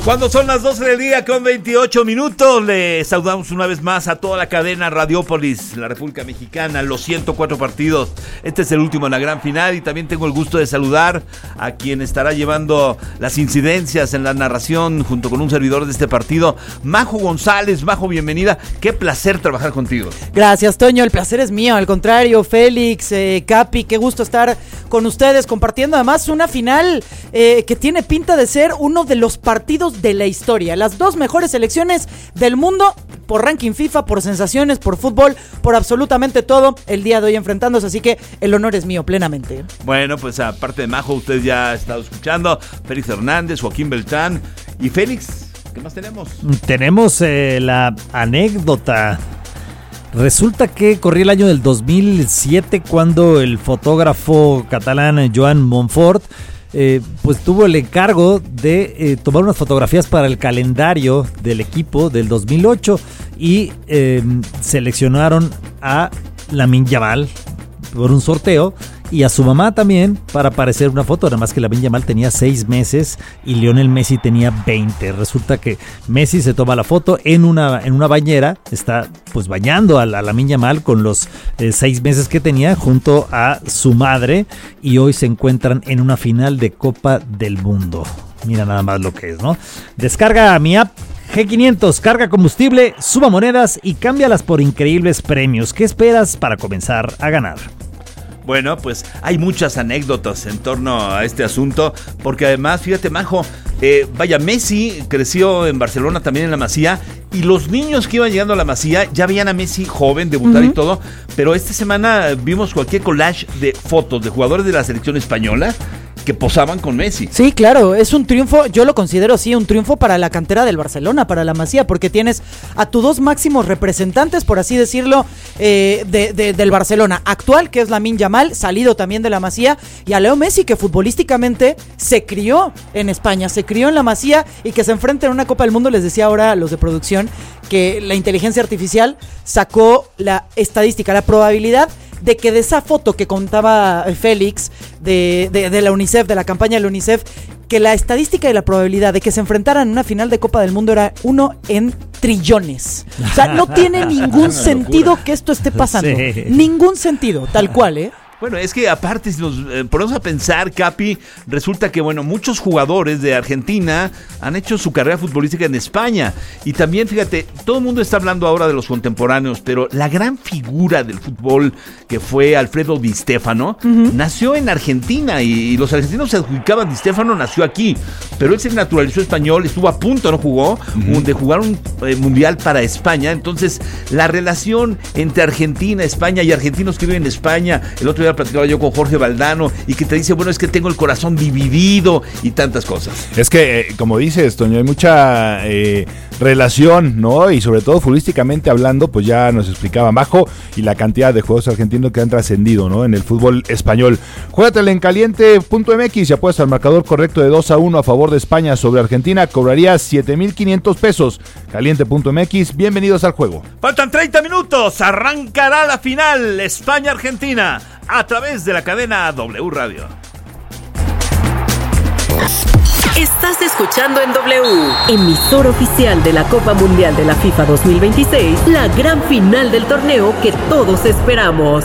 Cuando son las 12 del día con 28 minutos, le saludamos una vez más a toda la cadena Radiópolis, la República Mexicana, los 104 partidos. Este es el último en la gran final y también tengo el gusto de saludar a quien estará llevando las incidencias en la narración junto con un servidor de este partido, Majo González. Majo, bienvenida. Qué placer trabajar contigo. Gracias, Toño. El placer es mío. Al contrario, Félix, Capi, qué gusto estar con ustedes compartiendo además una final que tiene pinta de ser uno de los partidos de la historia. Las dos mejores selecciones del mundo por ranking FIFA, por sensaciones, por fútbol, por absolutamente todo el día de hoy enfrentándose, así que el honor es mío plenamente. Bueno, pues aparte de Majo, usted ya ha estado escuchando Félix Hernández, Joaquín Beltrán y Félix. ¿Qué más tenemos? Tenemos la anécdota. Resulta que corría el año del 2007 cuando el fotógrafo catalán Joan Montfort pues tuvo el encargo de tomar unas fotografías para el calendario del equipo del 2008 y seleccionaron a Lamine Yamal por un sorteo y a su mamá también para aparecer una foto, nada más que Lamine Yamal tenía 6 meses y Lionel Messi tenía 20. Resulta que Messi se toma la foto en una bañera, está pues bañando a Lamine Yamal con los 6 meses que tenía junto a su madre y hoy se encuentran en una final de Copa del Mundo. Mira nada más lo que es, ¿no? Descarga mi app G500, carga combustible, suba monedas y cámbialas por increíbles premios. ¿Qué esperas para comenzar a ganar? Bueno, pues hay muchas anécdotas en torno a este asunto, porque además, fíjate, Majo, Messi creció en Barcelona, también en la Masía, y los niños que iban llegando a la Masía ya veían a Messi joven, debutar y todo, pero esta semana vimos cualquier collage de fotos de jugadores de la selección española que posaban con Messi. Sí, claro, es un triunfo, yo lo considero así, un triunfo para la cantera del Barcelona, para la Masía, porque tienes a tus dos máximos representantes, por así decirlo, del Barcelona actual, que es Lamine Yamal, salido también de la Masía, y a Leo Messi, que futbolísticamente se crió en España, se crió en la Masía y que se enfrenta en una Copa del Mundo. Les decía ahora a los de producción que la inteligencia artificial sacó la estadística, la probabilidad de que de esa foto que contaba Félix de la UNICEF, de la campaña de la UNICEF, que la estadística y la probabilidad de que se enfrentaran en una final de Copa del Mundo era 1 en trillones. O sea, no tiene ningún sentido que esto esté pasando. Sí. Ningún sentido, tal cual, ¿eh? Bueno, es que aparte, si nos ponemos a pensar, Capi, resulta que, bueno, muchos jugadores de Argentina han hecho su carrera futbolística en España. Y también, fíjate, todo el mundo está hablando ahora de los contemporáneos, pero la gran figura del fútbol que fue Alfredo Di Stéfano, nació en Argentina y los argentinos se adjudicaban, Di Stéfano nació aquí, pero él se naturalizó español, estuvo a punto, no jugó, de jugar un mundial para España. Entonces, la relación entre Argentina, España y argentinos que viven en España, el otro día platicaba yo con Jorge Valdano y que te dice, bueno, es que tengo el corazón dividido y tantas cosas. Es que, como dices, Toño, hay mucha relación, ¿no? Y sobre todo futbolísticamente hablando, pues ya nos explicaba Majo y la cantidad de juegos argentinos que han trascendido, ¿no? En el fútbol español. Juégatela en caliente.mx y apuesta al marcador correcto de 2-1 a favor de España sobre Argentina. Cobrarías 7,500 pesos. Caliente.mx, bienvenidos al juego. Faltan 30 minutos, arrancará la final España-Argentina a través de la cadena W Radio. Estás escuchando en W, emisor oficial de la Copa Mundial de la FIFA 2026, la gran final del torneo que todos esperamos.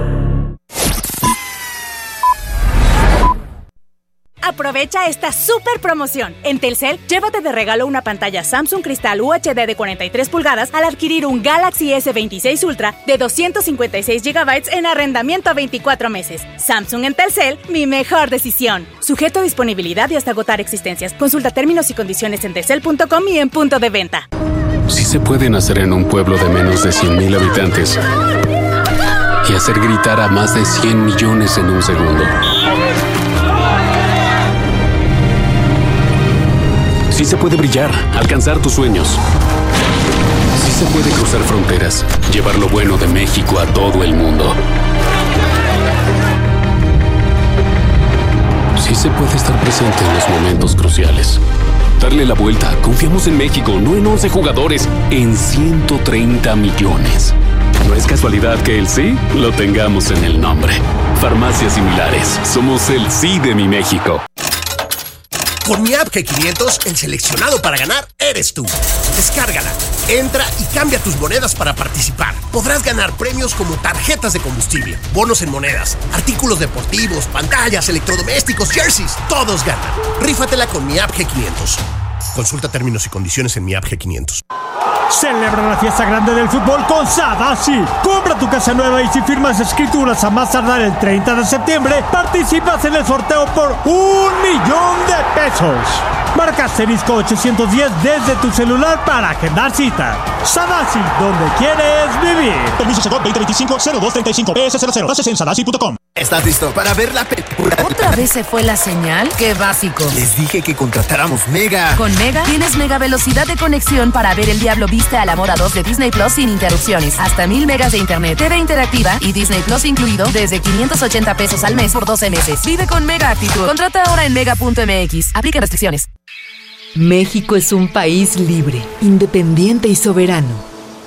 Aprovecha esta super promoción. En Telcel, llévate de regalo una pantalla Samsung Cristal UHD de 43 pulgadas al adquirir un Galaxy S26 Ultra de 256 GB en arrendamiento a 24 meses. Samsung en Telcel, mi mejor decisión. Sujeto a disponibilidad y hasta agotar existencias. Consulta términos y condiciones en telcel.com y en punto de venta. Sí se puede nacer en un pueblo de menos de 100,000 habitantes y hacer gritar a más de 100 millones en un segundo. Sí se puede brillar, alcanzar tus sueños. Sí se puede cruzar fronteras, llevar lo bueno de México a todo el mundo. Sí se puede estar presente en los momentos cruciales. Darle la vuelta. Confiamos en México, no en 11 jugadores, en 130 millones. No es casualidad que el sí lo tengamos en el nombre. Farmacias Similares. Somos el sí de mi México. Con mi app G500, el seleccionado para ganar eres tú. Descárgala, entra y cambia tus monedas para participar. Podrás ganar premios como tarjetas de combustible, bonos en monedas, artículos deportivos, pantallas, electrodomésticos, jerseys. Todos ganan. Rífatela con mi app G500. Consulta términos y condiciones en mi app G500. Celebra la fiesta grande del fútbol con Sadasi. Compra tu casa nueva y si firmas escrituras a más tardar el 30 de septiembre, participas en el sorteo por $1,000,000. Marca asterisco 810 desde tu celular para agendar cita. Sadasi, donde quieres vivir. Permiso Segov 2025-0235 PS00. Bases en sadasi.com. ¿Estás listo para ver la película? ¿Otra vez se fue la señal? ¡Qué básico! Les dije que contratáramos Mega. Con Mega tienes mega velocidad de conexión para ver El Diablo Viste a la Moda 2 de Disney Plus sin interrupciones. Hasta 1000 megas de internet, TV interactiva y Disney Plus incluido desde $580 al mes por 12 meses. Vive con Mega Actitud. Contrata ahora en mega.mx. Aplica restricciones. México es un país libre, independiente y soberano.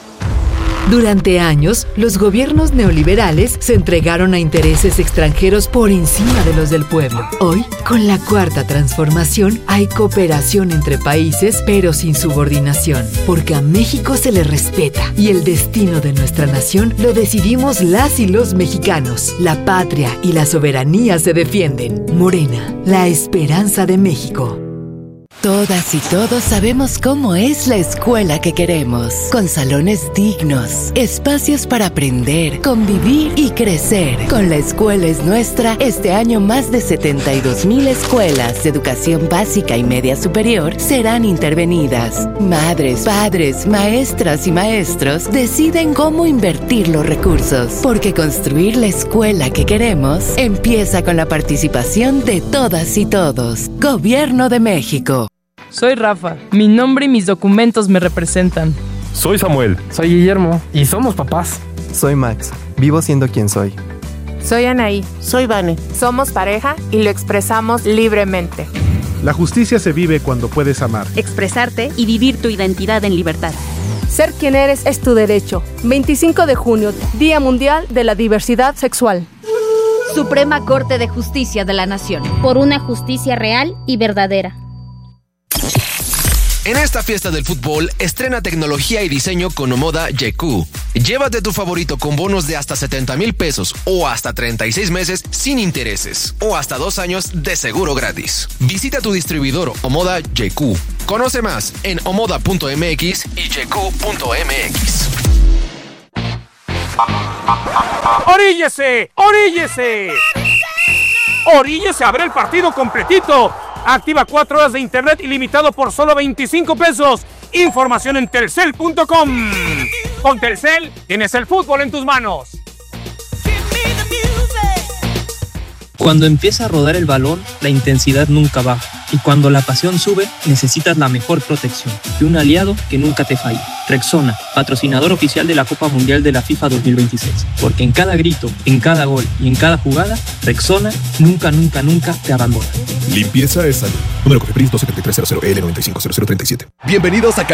Durante años, los gobiernos neoliberales se entregaron a intereses extranjeros por encima de los del pueblo. Hoy, con la Cuarta Transformación, hay cooperación entre países, pero sin subordinación, porque a México se le respeta y el destino de nuestra nación lo decidimos las y los mexicanos. La patria y la soberanía se defienden. Morena, la esperanza de México. Todas y todos sabemos cómo es la escuela que queremos, con salones dignos, espacios para aprender, convivir y crecer. Con La Escuela es Nuestra, este año más de 72,000 escuelas de educación básica y media superior serán intervenidas. Madres, padres, maestras y maestros deciden cómo invertir los recursos, porque construir la escuela que queremos empieza con la participación de todas y todos. Gobierno de México. Soy Rafa, mi nombre y mis documentos me representan. Soy Samuel. Soy Guillermo y somos papás. Soy Max, vivo siendo quien soy. Soy Anaí. Soy Vane. Somos pareja y lo expresamos libremente. La justicia se vive cuando puedes amar, expresarte y vivir tu identidad en libertad. Ser quien eres es tu derecho. 25 de junio, Día Mundial de la Diversidad Sexual. Suprema Corte de Justicia de la Nación. Por una justicia real y verdadera. En esta fiesta del fútbol, estrena tecnología y diseño con Omoda YQ. Llévate tu favorito con bonos de hasta $70,000 o hasta 36 meses sin intereses o hasta 2 años de seguro gratis. Visita tu distribuidor Omoda YQ. Conoce más en omoda.mx y yq.mx. ¡Oríllese! ¡Oríllese! ¡Oríllese a ver el partido completito! Activa 4 horas de internet ilimitado por solo $25. Información en telcel.com. Con Telcel tienes el fútbol en tus manos. Cuando empieza a rodar el balón, la intensidad nunca baja. Y cuando la pasión sube, necesitas la mejor protección y un aliado que nunca te falle. Rexona, patrocinador oficial de la Copa Mundial de la FIFA 2026. Porque en cada grito, en cada gol y en cada jugada, Rexona nunca te abandona. Limpieza es salud. Número COFEPRIS 27300L 950037. Bienvenidos a